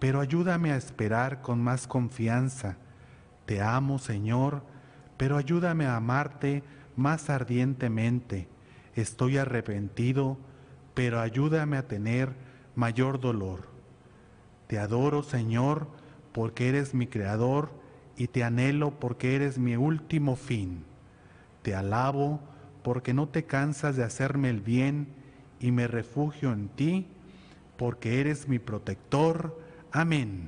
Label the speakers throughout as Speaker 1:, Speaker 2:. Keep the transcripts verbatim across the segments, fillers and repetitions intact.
Speaker 1: pero ayúdame a esperar con más confianza. Te amo, Señor, pero ayúdame a amarte más ardientemente. Estoy arrepentido, pero ayúdame a tener mayor dolor. Te adoro, Señor, porque eres mi Creador, y te anhelo porque eres mi último fin. Te alabo porque no te cansas de hacerme el bien, y me refugio en ti, porque eres mi protector. Amén.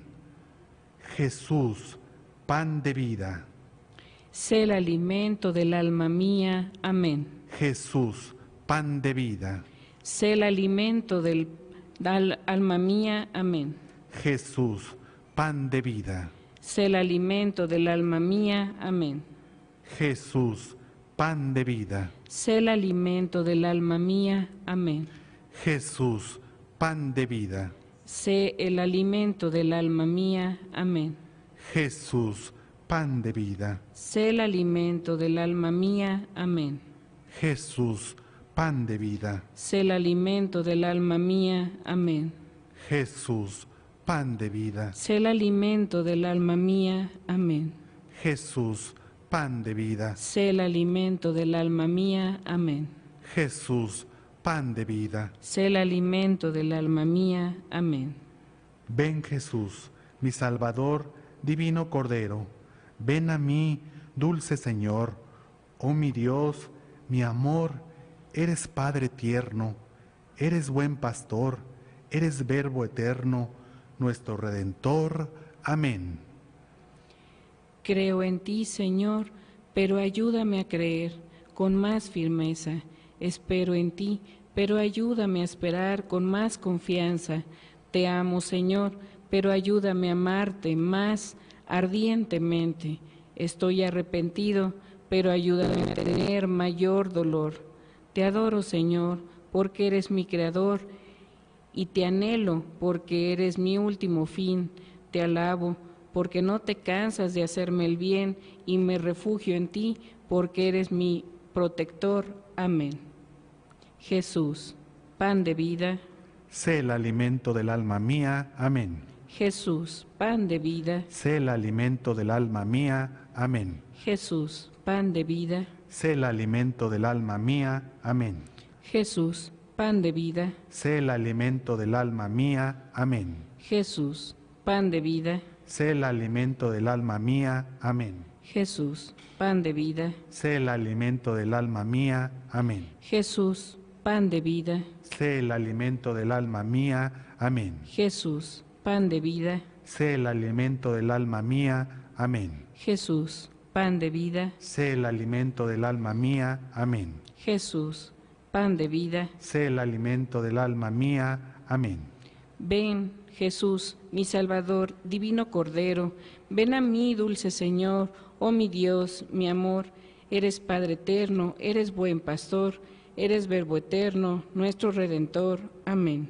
Speaker 1: Jesús, pan de vida.
Speaker 2: Sé el alimento del alma mía. Amén.
Speaker 1: Jesús, pan de vida.
Speaker 2: Sé el alimento del, del alma mía. Amén.
Speaker 1: Jesús, pan de vida.
Speaker 2: Sé el alimento del alma mía. Amén.
Speaker 1: Jesús, pan de vida.
Speaker 2: Sé el alimento del alma mía. Amén.
Speaker 1: Jesús, pan de vida.
Speaker 2: Sé el alimento del alma mía. Amén.
Speaker 1: Jesús, pan de vida.
Speaker 2: Sé el alimento del alma mía. Amén.
Speaker 1: Jesús, pan de vida.
Speaker 2: Sé el alimento del alma mía. Amén.
Speaker 1: Jesús, pan de vida.
Speaker 2: Sé el alimento del alma mía. Amén.
Speaker 1: Jesús, pan de vida.
Speaker 2: Sé el alimento del alma mía. Amén.
Speaker 1: Jesús, pan de vida.
Speaker 2: Sé el alimento del alma mía. Amén.
Speaker 1: Ven, Jesús, mi Salvador, divino Cordero. Ven a mí, dulce Señor. Oh mi Dios, mi amor, eres Padre tierno, eres buen pastor, eres Verbo eterno, nuestro Redentor. Amén.
Speaker 2: Creo en ti, Señor, pero ayúdame a creer con más firmeza. Espero en ti, pero ayúdame a esperar con más confianza. Te amo, Señor, pero ayúdame a amarte más ardientemente. Estoy arrepentido, pero ayúdame a tener mayor dolor. Te adoro, Señor, porque eres mi Creador, y te anhelo porque eres mi último fin. Te alabo porque no te cansas de hacerme el bien, y me refugio en ti porque eres mi protector. Amén. Jesús, pan de vida.
Speaker 1: Sé el alimento del alma mía. Amén.
Speaker 2: Jesús, pan de vida.
Speaker 1: Sé el alimento del alma mía. Amén.
Speaker 2: Jesús, pan de vida.
Speaker 1: Sé el alimento del alma mía. Amén.
Speaker 2: Jesús, pan de vida.
Speaker 1: Sé el alimento del alma mía. Amén.
Speaker 2: Jesús, pan de vida.
Speaker 1: Sé el alimento del alma mía. Amén.
Speaker 2: Jesús, pan de vida.
Speaker 1: Sé el alimento del alma mía. Amén.
Speaker 2: Jesús, pan de vida.
Speaker 1: Sé el alimento del alma mía. Amén.
Speaker 2: Jesús, pan de vida.
Speaker 1: Sé el alimento del alma mía. Amén.
Speaker 2: Jesús, pan de vida.
Speaker 1: Sé el alimento del alma mía. Amén.
Speaker 2: Jesús, pan de vida.
Speaker 1: Sé el alimento del alma mía. Amén.
Speaker 2: Ven, Jesús, mi Salvador, divino Cordero, ven a mí, dulce Señor, oh mi Dios, mi amor, eres Padre eterno, eres buen pastor, eres Verbo eterno, nuestro Redentor. Amén.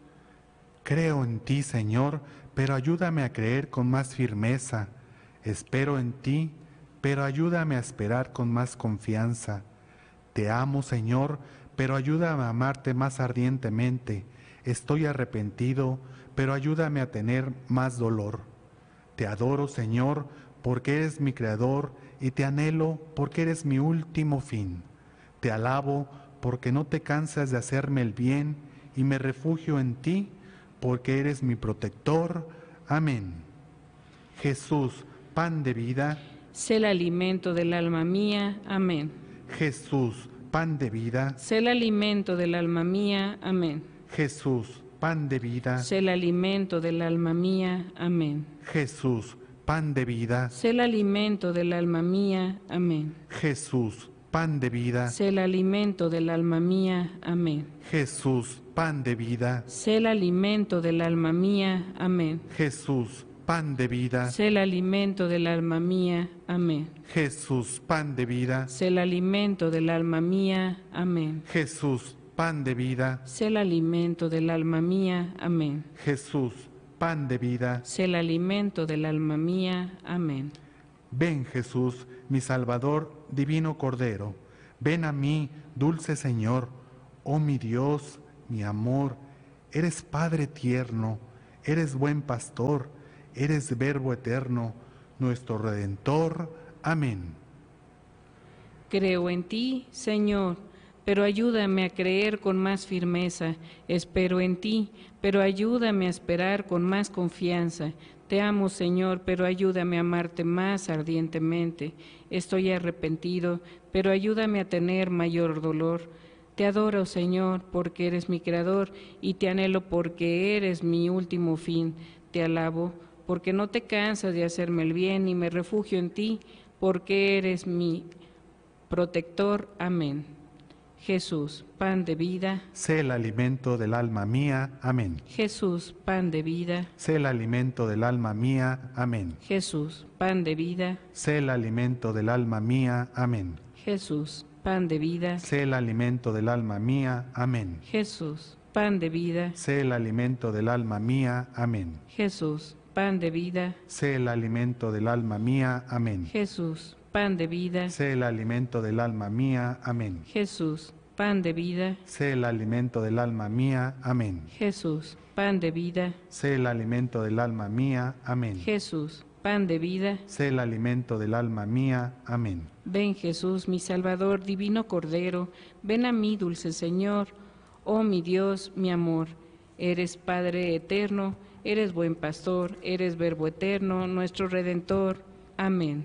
Speaker 1: Creo en ti, Señor, pero ayúdame a creer con más firmeza. Espero en ti, pero ayúdame a esperar con más confianza. Te amo, Señor, pero ayúdame a amarte más ardientemente. Estoy arrepentido, pero ayúdame a tener más dolor. Te adoro, Señor, porque eres mi Creador, y te anhelo porque eres mi último fin. Te alabo porque no te cansas de hacerme el bien, y me refugio en ti porque eres mi protector. Amén. Jesús, pan de vida.
Speaker 2: Sé el alimento del alma mía. Amén.
Speaker 1: Jesús, pan de vida.
Speaker 2: Sé el alimento del alma mía. Amén.
Speaker 1: Jesús, pan de vida.
Speaker 2: Sé el alimento del alma mía. Amén.
Speaker 1: Jesús, pan de vida.
Speaker 2: Sé el alimento del alma mía. Amén.
Speaker 1: Jesús, pan de vida.
Speaker 2: Sé el alimento del alma mía. Amén.
Speaker 1: Jesús, pan de vida.
Speaker 2: Sé el alimento del alma mía. Amén.
Speaker 1: Jesús, pan de vida.
Speaker 2: Sé el alimento del alma mía. Amén.
Speaker 1: Jesús, pan de vida.
Speaker 2: Sé el alimento del alma mía. Amén.
Speaker 1: Jesús, pan de vida.
Speaker 2: Sé el alimento del alma mía. Amén.
Speaker 1: Jesús, pan de vida.
Speaker 2: Sé el alimento del alma mía. Amén.
Speaker 1: Ven, Jesús, mi Salvador, divino Cordero. Ven a mí, dulce Señor. Oh mi Dios, mi amor, eres Padre tierno, eres buen pastor, eres Verbo eterno, nuestro Redentor. Amén.
Speaker 2: Creo en ti, Señor, pero ayúdame a creer con más firmeza. Espero en ti, pero ayúdame a esperar con más confianza. Te amo, Señor, pero ayúdame a amarte más ardientemente. Estoy arrepentido, pero ayúdame a tener mayor dolor. Te adoro, Señor, porque eres mi Creador, y te anhelo porque eres mi último fin. Te alabo, porque no te cansas de hacerme el bien, y me refugio en ti, porque eres mi protector. Amén. Jesús, pan de vida.
Speaker 1: Sé el alimento del alma mía. Amén.
Speaker 2: Jesús, pan de vida.
Speaker 1: Sé el alimento del alma mía. Amén.
Speaker 2: Jesús, pan de vida.
Speaker 1: Sé el alimento del alma mía. Amén.
Speaker 2: Jesús, pan de vida.
Speaker 1: Sé el alimento del alma mía. Amén.
Speaker 2: Jesús, pan de vida.
Speaker 1: Sé el alimento del alma mía. Amén.
Speaker 2: Jesús, pan de vida.
Speaker 1: Sé el alimento del alma mía. Amén.
Speaker 2: Jesús, pan de vida.
Speaker 1: Sé el alimento del alma mía. Amén.
Speaker 2: Jesús, pan de vida.
Speaker 1: Sé el alimento del alma mía. Amén.
Speaker 2: Jesús, pan de vida.
Speaker 1: Sé el alimento del alma mía. Amén.
Speaker 2: Jesús, pan de vida.
Speaker 1: Sé el alimento del alma mía. Amén.
Speaker 2: Ven, Jesús, mi Salvador, divino Cordero, ven a mí, dulce Señor, oh mi Dios, mi amor. Eres Padre eterno, eres buen pastor, eres Verbo eterno, nuestro Redentor. Amén.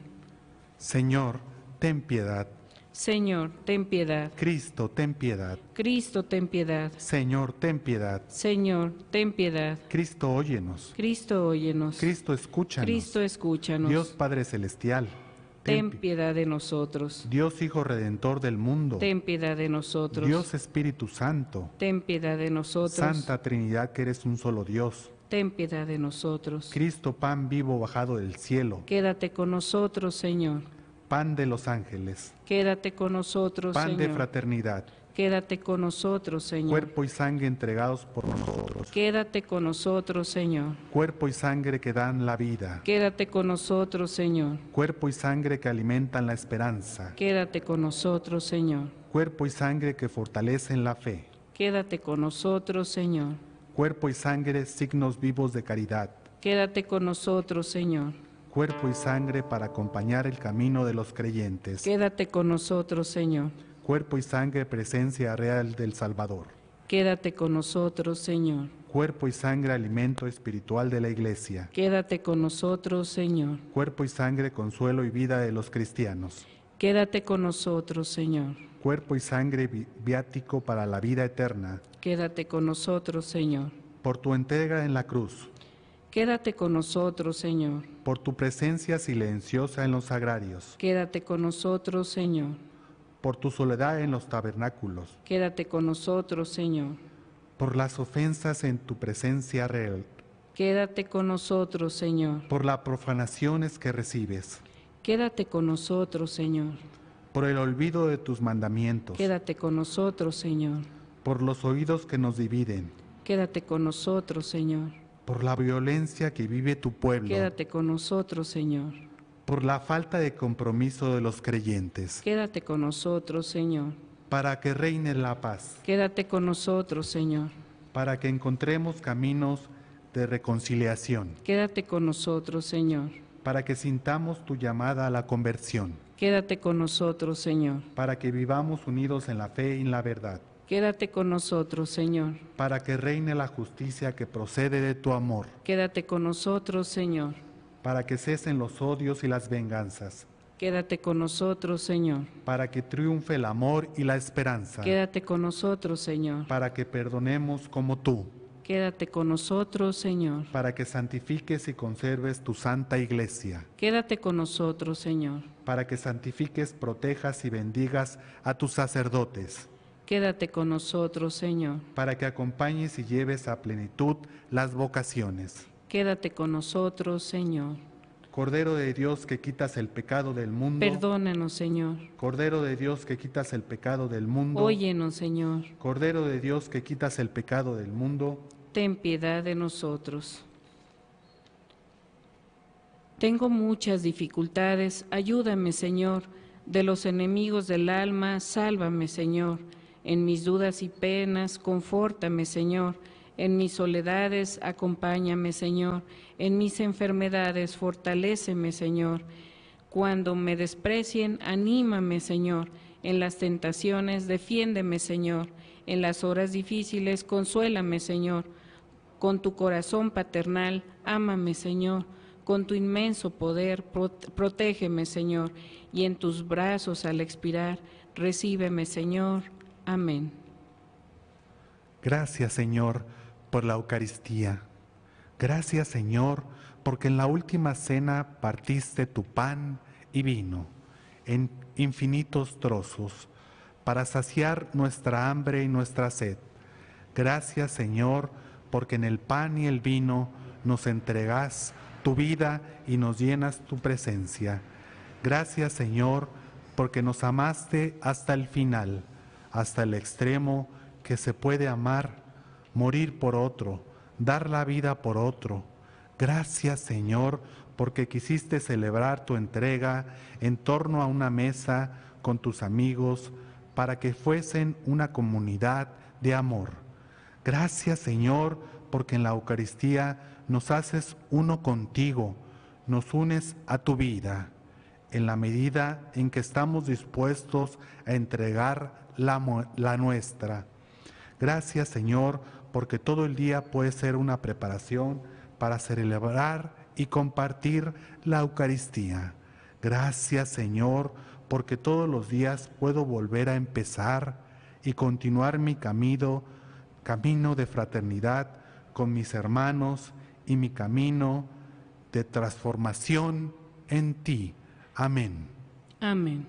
Speaker 1: Señor, ten piedad.
Speaker 2: Señor, ten piedad.
Speaker 1: Cristo, ten piedad.
Speaker 2: Cristo, ten piedad.
Speaker 1: Señor, ten piedad.
Speaker 2: Señor, ten piedad.
Speaker 1: Cristo, óyenos.
Speaker 2: Cristo, óyenos.
Speaker 1: Cristo, escúchanos.
Speaker 2: Cristo, escúchanos.
Speaker 1: Dios Padre Celestial,
Speaker 2: ten
Speaker 1: pi-
Speaker 2: piedad de nosotros.
Speaker 1: Dios Hijo Redentor del mundo,
Speaker 2: Ten piedad de nosotros.
Speaker 1: Dios Espíritu Santo,
Speaker 2: Ten piedad de nosotros.
Speaker 1: Santa Trinidad que eres un solo Dios,
Speaker 2: Ten piedad de nosotros.
Speaker 1: Cristo pan vivo bajado del cielo,
Speaker 2: Quédate con nosotros, Señor.
Speaker 1: pan de los ángeles,
Speaker 2: Quédate con nosotros,
Speaker 1: pan
Speaker 2: Señor.
Speaker 1: de fraternidad,
Speaker 2: Quédate con nosotros, Señor.
Speaker 1: cuerpo y sangre entregados por nosotros,
Speaker 2: Quédate con nosotros, Señor.
Speaker 1: cuerpo y sangre que dan la vida,
Speaker 2: Quédate con nosotros, Señor.
Speaker 1: cuerpo y sangre que alimentan la esperanza,
Speaker 2: Quédate con nosotros, Señor.
Speaker 1: cuerpo y sangre que fortalecen la fe,
Speaker 2: Quédate con nosotros, Señor.
Speaker 1: cuerpo y sangre signos vivos de caridad,
Speaker 2: Quédate con nosotros, Señor.
Speaker 1: cuerpo y sangre para acompañar el camino de los creyentes,
Speaker 2: Quédate con nosotros, Señor.
Speaker 1: cuerpo y sangre presencia real del Salvador,
Speaker 2: Quédate con nosotros, Señor.
Speaker 1: cuerpo y sangre alimento espiritual de la Iglesia,
Speaker 2: Quédate con nosotros, Señor.
Speaker 1: cuerpo y sangre consuelo y vida de los cristianos,
Speaker 2: Quédate con nosotros, Señor.
Speaker 1: cuerpo y sangre vi- viático para la vida eterna,
Speaker 2: Quédate con nosotros, Señor.
Speaker 1: por tu entrega en la cruz,
Speaker 2: Quédate con nosotros, Señor.
Speaker 1: por tu presencia silenciosa en los sagrarios,
Speaker 2: Quédate con nosotros, Señor.
Speaker 1: por tu soledad en los tabernáculos,
Speaker 2: Quédate con nosotros, Señor.
Speaker 1: por las ofensas en tu presencia real,
Speaker 2: Quédate con nosotros, Señor.
Speaker 1: por las profanaciones que recibes,
Speaker 2: Quédate con nosotros, Señor.
Speaker 1: por el olvido de tus mandamientos,
Speaker 2: Quédate con nosotros, Señor.
Speaker 1: por los oídos que nos dividen,
Speaker 2: Quédate con nosotros, Señor.
Speaker 1: por la violencia que vive tu pueblo,
Speaker 2: Quédate con nosotros, Señor.
Speaker 1: por la falta de compromiso de los creyentes,
Speaker 2: Quédate con nosotros, Señor.
Speaker 1: para que reine la paz,
Speaker 2: Quédate con nosotros, Señor.
Speaker 1: para que encontremos caminos de reconciliación,
Speaker 2: Quédate con nosotros, Señor.
Speaker 1: para que sintamos tu llamada a la conversión,
Speaker 2: Quédate con nosotros, Señor.
Speaker 1: para que vivamos unidos en la fe y en la verdad,
Speaker 2: Quédate con nosotros, Señor.
Speaker 1: para que reine la justicia que procede de tu amor,
Speaker 2: Quédate con nosotros, Señor.
Speaker 1: para que cesen los odios y las venganzas,
Speaker 2: Quédate con nosotros, Señor.
Speaker 1: para que triunfe el amor y la esperanza,
Speaker 2: Quédate con nosotros, Señor.
Speaker 1: para que perdonemos como tú,
Speaker 2: Quédate con nosotros, Señor.
Speaker 1: para que santifiques y conserves tu santa iglesia,
Speaker 2: Quédate con nosotros, Señor.
Speaker 1: para que santifiques, protejas y bendigas a tus sacerdotes,
Speaker 2: Quédate con nosotros, Señor.
Speaker 1: para que acompañes y lleves a plenitud las vocaciones.
Speaker 2: Quédate con nosotros, Señor.
Speaker 1: Cordero de Dios que quitas el pecado del mundo,
Speaker 2: Perdónanos, Señor.
Speaker 1: Cordero de Dios que quitas el pecado del mundo,
Speaker 2: Óyenos, Señor.
Speaker 1: Cordero de Dios que quitas el pecado del mundo,
Speaker 2: Ten piedad de nosotros. Tengo muchas dificultades, ayúdame, Señor. De los enemigos del alma, sálvame, Señor. En mis dudas y penas, confórtame, Señor. En mis soledades, acompáñame, Señor. En mis enfermedades, fortaléceme, Señor. Cuando me desprecien, anímame, Señor. En las tentaciones, defiéndeme, Señor. En las horas difíciles, consuélame, Señor. Con tu corazón paternal, ámame, Señor. Con tu inmenso poder, protégeme, Señor. Y en tus brazos, al expirar, recíbeme, Señor. Amén.
Speaker 1: Gracias, Señor, por la Eucaristía. Gracias, Señor, porque en la última cena partiste tu pan y vino en infinitos trozos para saciar nuestra hambre y nuestra sed. Gracias, Señor, porque en el pan y el vino nos entregas tu vida y nos llenas tu presencia. Gracias, Señor, porque nos amaste hasta el final, hasta el extremo que se puede amar, morir por otro, dar la vida por otro. Gracias, Señor, porque quisiste celebrar tu entrega en torno a una mesa con tus amigos para que fuesen una comunidad de amor. Gracias, Señor, porque en la Eucaristía nos haces uno contigo, nos unes a tu vida, en la medida en que estamos dispuestos a entregar la, la nuestra. Gracias, Señor, porque todo el día puede ser una preparación para celebrar y compartir la Eucaristía. Gracias, Señor, porque todos los días puedo volver a empezar y continuar mi camino, camino de fraternidad con mis hermanos y mi camino de transformación en ti. Amén.
Speaker 2: Amén.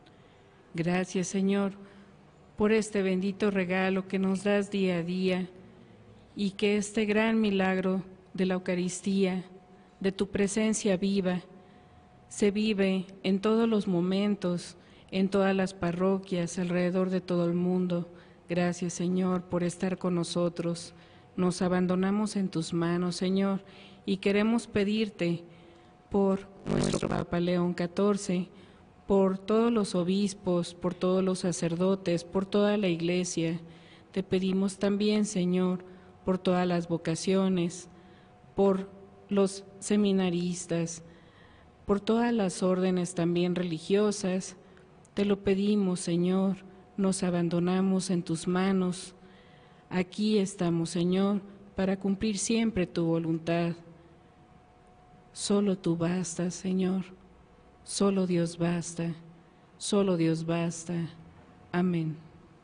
Speaker 2: Gracias, Señor, por este bendito regalo que nos das día a día y que este gran milagro de la Eucaristía, de tu presencia viva, se vive en todos los momentos, en todas las parroquias, alrededor de todo el mundo. Gracias, Señor, por estar con nosotros. Nos abandonamos en tus manos, Señor, y queremos pedirte por nuestro Papa León catorce, por todos los obispos, por todos los sacerdotes, por toda la Iglesia. Te pedimos también, Señor, por todas las vocaciones, por los seminaristas, por todas las órdenes también religiosas. Te lo pedimos, Señor, nos abandonamos en tus manos. Aquí estamos, Señor, para cumplir siempre tu voluntad. Solo tú bastas, Señor. Solo Dios basta. Solo Dios basta. Amén.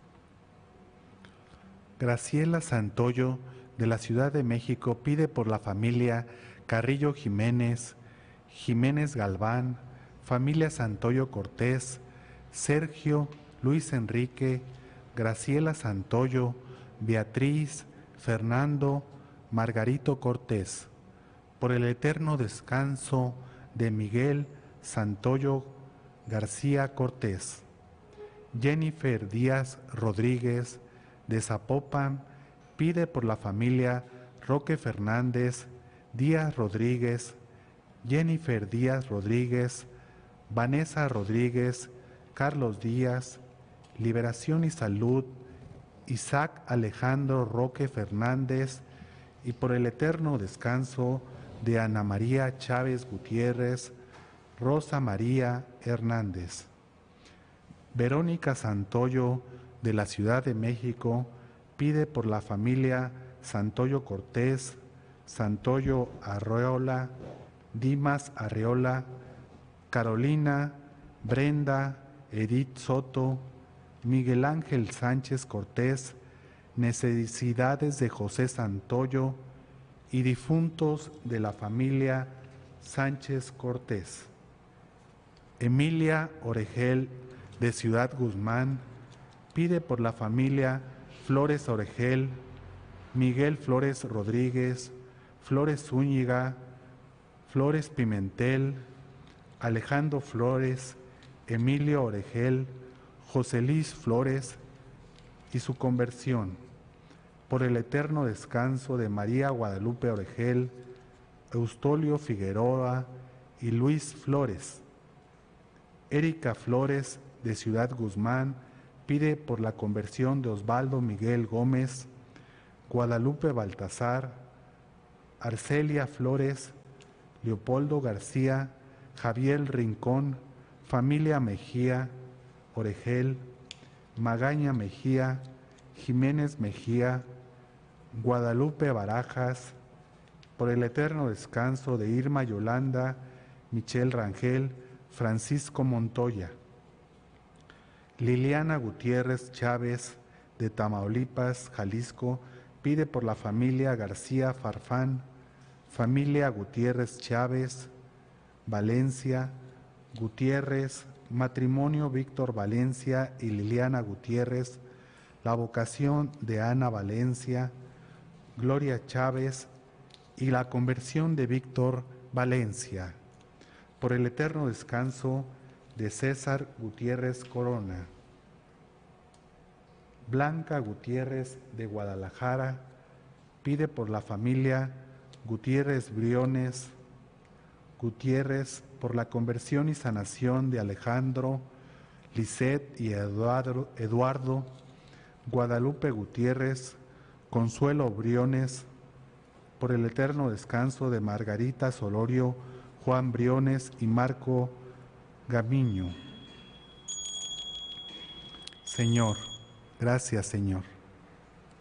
Speaker 1: Graciela Santoyo, de la Ciudad de México, pide por la familia Carrillo Jiménez, Jiménez Galván, familia Santoyo Cortés, Sergio, Luis Enrique, Graciela Santoyo, Beatriz, Fernando, Margarito Cortés, por el eterno descanso de Miguel Santoyo García Cortés. Jennifer Díaz Rodríguez, de Zapopan, pide por la familia Roque Fernández, Díaz Rodríguez, Jennifer Díaz Rodríguez, Vanessa Rodríguez, Carlos Díaz, Liberación y Salud, Isaac Alejandro Roque Fernández, y por el eterno descanso de Ana María Chávez Gutiérrez, Rosa María Hernández. Verónica Santoyo, de la Ciudad de México, pide por la familia Santoyo Cortés, Santoyo Arreola, Dimas Arreola, Carolina, Brenda, Edith Soto, Miguel Ángel Sánchez Cortés, necesidades de José Santoyo y difuntos de la familia Sánchez Cortés. Emilia Oregel, de Ciudad Guzmán, pide por la familia Flores Oregel, Miguel Flores Rodríguez, Flores Zúñiga, Flores Pimentel, Alejandro Flores, Emilio Oregel, José Luis Flores y su conversión, por el eterno descanso de María Guadalupe Oregel, Eustolio Figueroa y Luis Flores. Erika Flores, de Ciudad Guzmán, pide por la conversión de Osvaldo Miguel Gómez, Guadalupe Baltasar, Arcelia Flores, Leopoldo García, Javier Rincón, familia Mejía, Oregel, Magaña Mejía, Jiménez Mejía, Guadalupe Barajas, por el eterno descanso de Irma Yolanda, Michelle Rangel, Francisco Montoya. Liliana Gutiérrez Chávez, de Tamaulipas, Jalisco, pide por la familia García Farfán, familia Gutiérrez Chávez, Valencia, Gutiérrez, matrimonio Víctor Valencia y Liliana Gutiérrez, la vocación de Ana Valencia, Gloria Chávez y la conversión de Víctor Valencia, por el eterno descanso de César Gutiérrez Corona. Blanca Gutiérrez de Guadalajara pide por la familia Gutiérrez Briones Gutiérrez, por la conversión y sanación de Alejandro, Lisette y Eduardo, Eduardo Guadalupe Gutiérrez, Consuelo Briones, por el eterno descanso de Margarita Solorio, Juan Briones y Marco Gamiño. Señor, gracias Señor.